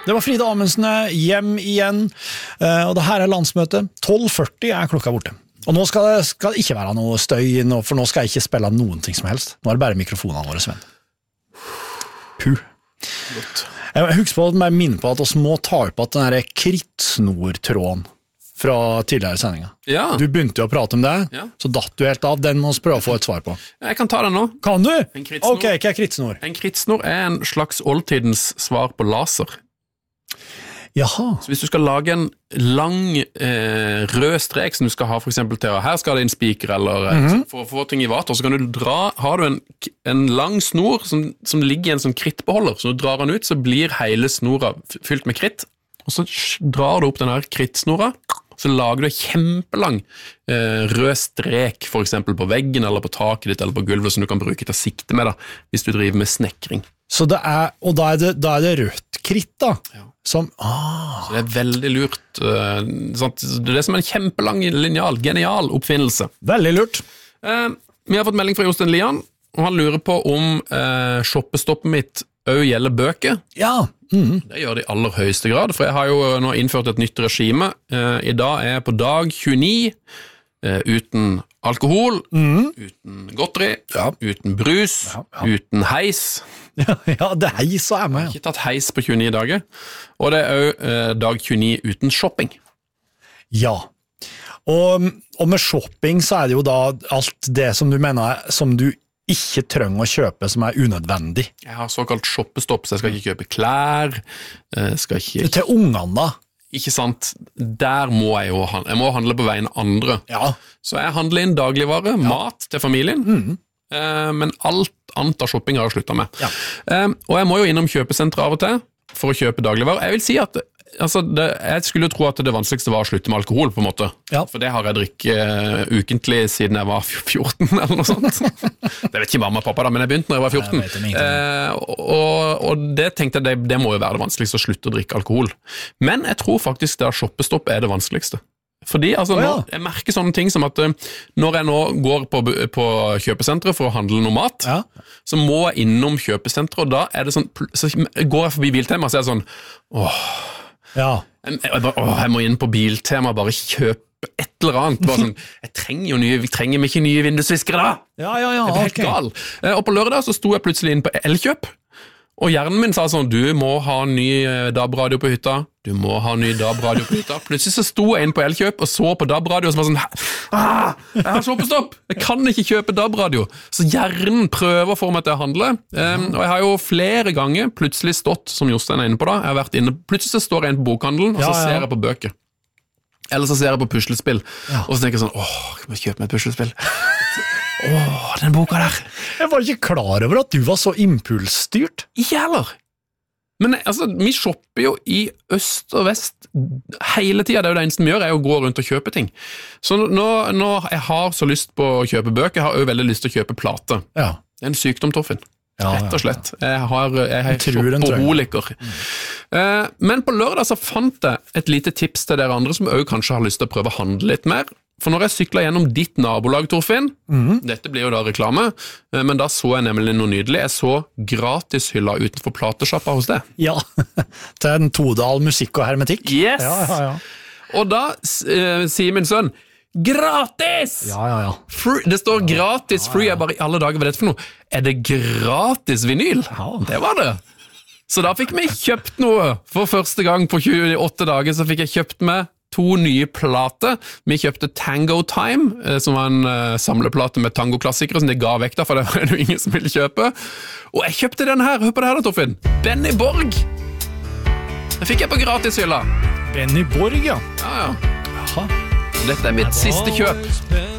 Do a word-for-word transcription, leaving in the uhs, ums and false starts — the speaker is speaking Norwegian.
det var Frida Amundsen hjem igjen, og det her er landsmøte. tolv førti er klokka borte. Og nå skal det, skal det ikke være noe støy, for nå skal jeg ikke spille noen ting som helst. Nå er det bare mikrofonene våre, Sven. Puh. Godt. Jeg husker på at jeg minner på at vi må ta opp at den der krittsnortråden fra tidligere sendinger. Ja. Du begynte jo å prate om det, ja. Så datt du helt av. Den må vi prøve å få et svar på. Jeg kan ta den nå. Kan du? En krittsnor. Ok, hva er krittsnor? En krittsnor er en slags oldtidens svar på laser. Jaha. Så hvis du skal lage en lang eh, rød strek som du skal ha for eksempel til, her skal det en spiker eller mm-hmm. for å få ting i vater, så kan du dra, har du en, en lang snor som, som ligger i en sånn krittbeholder, så du drar den ut, så blir hele snora fylt med kritt, og så drar du opp den her krittsnora, så lager du en kjempelang eh, rød strek for eksempel på veggen eller på taket ditt eller på gulvet som du kan bruke til å sikte med da, hvis du driver med snekring. Så det er, og da er det, da er det rødt kritt da? Ja. Som, ah. Så det er veldig lurt. Uh, sant? Det er som en kjempelang lineal, genial oppfinnelse. Veldig lurt. Uh, vi har fått melding fra Jostein Lian, og han lurer på om uh, shoppestoppet mitt også gjelder bøker. Ja. Mm. Det gjør det i aller høyeste grad, for jeg har jo nå innført et nytt regime. Uh, I dag er jeg på dag tjueni, uh, uten alkohol, mm. uten godteri, ja. Uten brus, ja, ja. Uten heis. Ja, ja, det er heis og er med. Jeg har ikke tatt heis på tjueni dager, og det er også uh, dag tjueni uten shopping. Ja, og, og med shopping så er det jo da alt det som du mener som du ikke trenger å kjøpe som er unødvendig. Jeg har såkalt shoppestopp, så jeg skal ikke kjøpe klær, jeg skal ikke... Til ungene da? Ikke sant, der må jeg jo handle, jeg må handle på vegne andre. Ja. Så jeg handler inn dagligvare, ja. Mat til familien, mm. eh, men alt annet av shopping har jeg sluttet med. Ja. Eh, og jeg må jo innom kjøpesentre av og til for å kjøpe dagligvarer. Jeg vil si at altså, det, jeg skulle tro at det vanskeligste var å slutte med alkohol, på en måte. Ja. For det har jeg drikket uh, ukentlig siden jeg var fjorten, eller noe sånt. Det vet ikke mamma og pappa da, men jeg begynte når jeg var fjorten. Jeg uh, og, og det tenkte jeg, det, det må jo være det vanskeligste å slutte å drikke alkohol. Men jeg tror faktisk det å shoppestopp er det vanskeligste. Fordi altså, oh, ja. nå, jeg merker sånne ting som at uh, når jeg nå går på, på kjøpesenteret for å handle noe mat, ja. Så må jeg innom kjøpesenteret, og da er det sånn, så går jeg forbi Biltema, så er det sånn, åh, ja. jeg, jeg, bare, åh, jeg må inn på Biltema og bare kjøpe et eller annet. Bare sånn, jeg trenger jo nye, vi trenger ikke nye vindusviskere da. Ja, ja, ja. Jeg ble helt okay. gal. Og på lørdag så sto jeg plutselig inn på Elkjøp, og hjernen min sa sånn, du må ha ny D A B-radio på hytta, du må ha ny D A B-radio på hytta. Plutselig så sto jeg inn på Elkjøp og så på D A B-radio, og så var sånn, ah, jeg har shoppestopp, jeg kan ikke kjøpe D A B-radio. Så hjernen prøver å få meg til å handle, um, og jeg har jo flere ganger plutselig stått, som Jostein er inne på da, jeg har vært inne, plutselig så står jeg inne på bokhandelen, og så ja, ja. Ser jeg på bøker. Eller så ser jeg på puslespill, ja. Og så tenker jeg sånn, åh, kan jeg kjøpe meg et puslespill? Åh, den boka der. Jeg var ikke klar over at du var så impulsstyrt. Ikke heller. Men altså, vi shopper jo i øst og vest hele tiden. Det er jo det eneste vi gjør, er å gå rundt og kjøpe ting. Så nå, nå jeg har så lyst på å kjøpe bøker, jeg har jo veldig lyst til å kjøpe plate. Ja. Det er en sykdom, Torfinn. Ja, rett og slett. Jeg har, jeg har shopperoliker. Mm. Men på lørdag så fant jeg et lite tips til dere andre som også kanskje har lyst til å prøve å handle litt mer. For når jeg syklet gjennom ditt nabolag, Torfinn, mm. dette blir jo da reklame, men da så jeg nemlig noe nydelig. Jeg så gratishylla utenfor platesjappa hos deg. Ja, til en Todal musikk og hermetikk. Yes! Ja, ja, ja. Og da uh, sier min sønn, gratis! Ja, ja, ja. Free, det står gratis free, jeg bare i alle dager, hva er dette for noe? Er det gratis vinyl? Ja. Det var det. Så da fikk vi kjøpt noe. For første gang på tjueåtte dager så fikk jeg kjøpt med to nye plater. Vi kjøpte Tango Time, som var en uh, samleplate med tangoklassikere som de ga vekk da, for det var jo ingen som ville kjøpe. Og jeg kjøpte den her, hør på det her da, Torfinn. Benny Borg. Det fikk jeg på gratishylla. Benny Borg, ja. Ja, ja. Jaha. Dette er mitt siste kjøp.